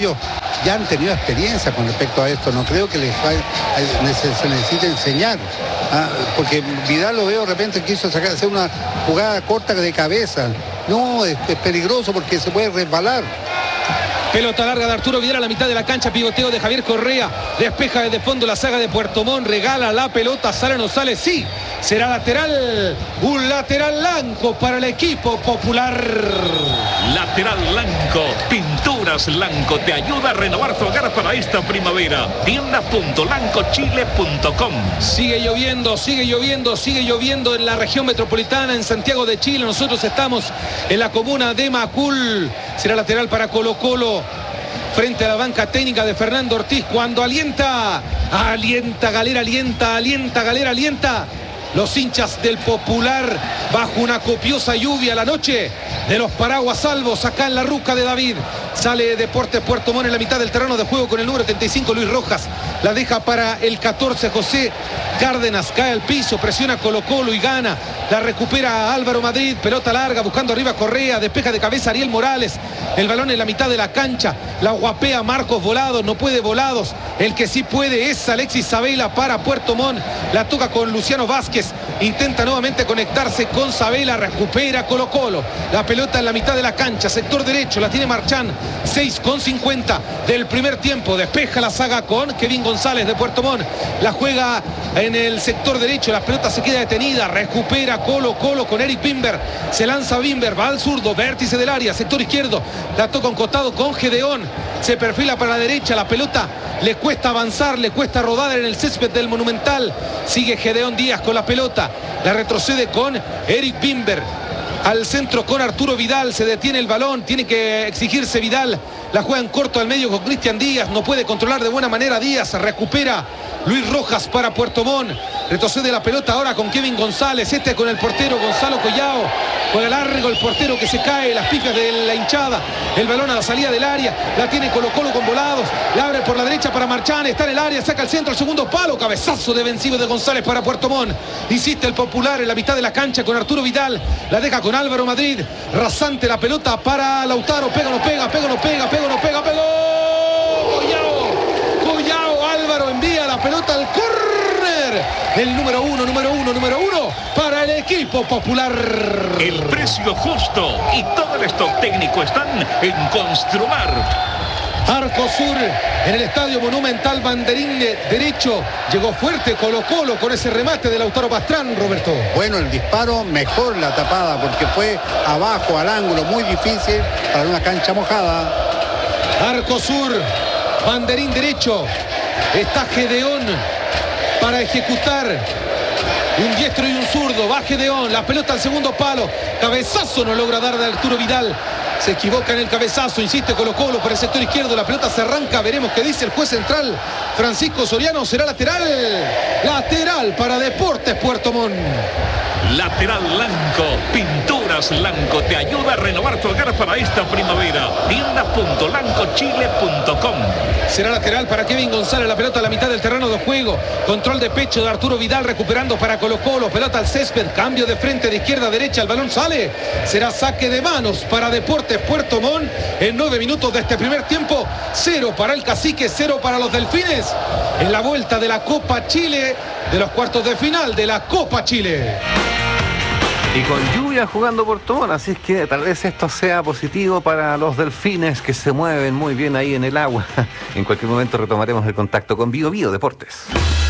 ellos ya han tenido experiencia con respecto a esto. No creo que se necesite enseñar. Porque Vidal lo veo de repente quiso hacer una jugada corta de cabeza. No, es peligroso porque se puede resbalar. Pelota larga de Arturo Vidal a la mitad de la cancha, pivoteo de Javier Correa, despeja desde fondo la saga de Puerto Montt, regala la pelota, sale o no sale, sí, será lateral, un lateral blanco para el equipo popular. Lateral blanco, Pinturas Lanco te ayuda a renovar tu hogar para esta primavera. Tienda.lancochile.com. Sigue lloviendo en la región metropolitana, en Santiago de Chile. Nosotros estamos en la comuna de Macul. Será lateral para Colo-Colo frente a la banca técnica de Fernando Ortiz. Cuando alienta Galera, alienta. Los hinchas del Popular bajo una copiosa lluvia la noche de los paraguas salvos acá en la Ruca de David. Sale Deportes Puerto Montt en la mitad del terreno de juego con el número 75 Luis Rojas. La deja para el 14 José Cárdenas. Cae al piso, presiona Colo-Colo y gana. La recupera Álvaro Madrid. Pelota larga buscando arriba Correa. Despeja de cabeza Ariel Morales. El balón en la mitad de la cancha. La guapea Marcos Volados. No puede Volados. El que sí puede es Alexis Sabela para Puerto Montt. La toca con Luciano Vázquez. Intenta nuevamente conectarse con Sabela. Recupera Colo-Colo. La pelota en la mitad de la cancha. Sector derecho. La tiene Marchán. 6:50 del primer tiempo. Despeja la saga con Kevin González de Puerto Montt. La juega en el sector derecho. La pelota se queda detenida. Recupera Colo-Colo con Eric Bimber. Se lanza Bimber. Va al zurdo. Vértice del área. Sector izquierdo. La toca un costado con Gedeón. Se perfila para la derecha. La pelota le cuesta avanzar. Le cuesta rodar en el césped del Monumental. Sigue Gedeón Díaz con la pelota. La retrocede con Eric Bimber. Al centro con Arturo Vidal, se detiene el balón, tiene que exigirse Vidal, la juega en corto al medio con Cristian Díaz, no puede controlar de buena manera Díaz, recupera Luis Rojas para Puerto Montt, retrocede la pelota ahora con Kevin González, con el portero Gonzalo Collao, juega largo el portero que se cae, las pifias de la hinchada, el balón a la salida del área, la tiene Colo-Colo con Volados, la abre por la derecha para Marchán, está en el área, saca el centro, el segundo palo, cabezazo defensivo de González para Puerto Montt, insiste el Popular en la mitad de la cancha con Arturo Vidal, la deja con Álvaro Madrid, rasante la pelota para Lautaro, pega, no pega, pegó. Collao, Álvaro envía la pelota al córner. El número uno para el equipo Popular. El precio justo y todo el stock técnico están en Construmar. Arco Sur en el Estadio Monumental, banderín derecho. Llegó fuerte Colo-Colo con ese remate de Lautaro Pastrán, Roberto. Bueno, el disparo, mejor la tapada porque fue abajo, al ángulo, muy difícil para una cancha mojada. Arco Sur, banderín derecho. Está Gedeón para ejecutar. Un diestro y un zurdo. Va Gedeón, la pelota al segundo palo. Cabezazo no logra dar de Arturo Vidal. Se equivoca en el cabezazo, insiste Colo-Colo por el sector izquierdo, la pelota se arranca, veremos qué dice el juez central, Francisco Soriano, será lateral para Deportes Puerto Montt. Lateral blanco, Pinturas Lanco te ayuda a renovar tu hogar para esta primavera. Tienda.lancochile.com. Será lateral para Kevin González, la pelota a la mitad del terreno de juego, control de pecho de Arturo Vidal recuperando para Colo-Colo, pelota al césped, cambio de frente de izquierda a derecha, el balón sale, será saque de manos para Deportes Puerto Montt en 9 minutos de este primer tiempo. 0 para el Cacique, 0 para los Delfines en la vuelta de la Copa Chile, de los cuartos de final de la Copa Chile. Y con lluvia jugando Puerto Montt, así es que tal vez esto sea positivo para los Delfines que se mueven muy bien ahí en el agua. En cualquier momento retomaremos el contacto con Bio Deportes.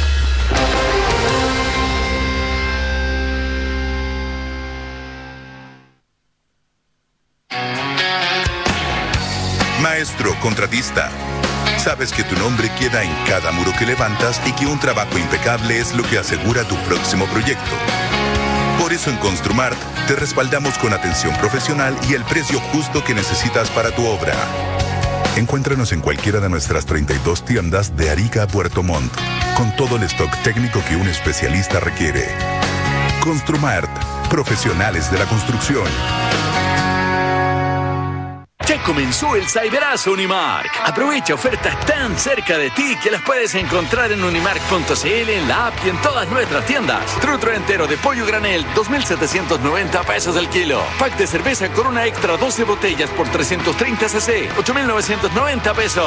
Maestro contratista, sabes que tu nombre queda en cada muro que levantas y que un trabajo impecable es lo que asegura tu próximo proyecto. Por eso en Construmart te respaldamos con atención profesional y el precio justo que necesitas para tu obra. Encuéntranos en cualquiera de nuestras 32 tiendas de Arica a Puerto Montt, con todo el stock técnico que un especialista requiere. Construmart, profesionales de la construcción. Ya comenzó el Cyberazo Unimark. Aprovecha ofertas tan cerca de ti que las puedes encontrar en unimark.cl, en la app y en todas nuestras tiendas. Trutro entero de pollo granel, 2.790 pesos el kilo. Pack de cerveza Corona Extra 12 botellas por 330 cc, 8.990 pesos.